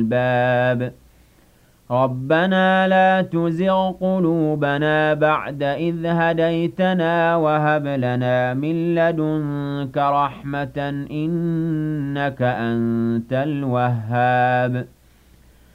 الْبَابِ رَبَّنَا لَا تُزِغْ قُلُوبَنَا بَعْدَ إِذْ هَدَيْتَنَا وَهَبْ لَنَا مِن لَّدُنكَ رَحْمَةً ۖ إِنَّكَ أَنتَ الْوَهَّابُ